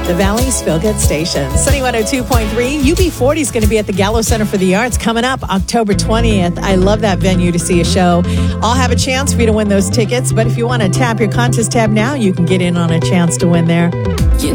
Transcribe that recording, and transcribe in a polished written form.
The Valley's Feel Good Station. Sunny 102.3. UB40 is going to be at the Gallo Center for the Arts coming up October 20th. I love that venue to see a show. I'll have a chance for you to win those tickets, but if you want to tap your contest tab now, you can get in on a chance to win there.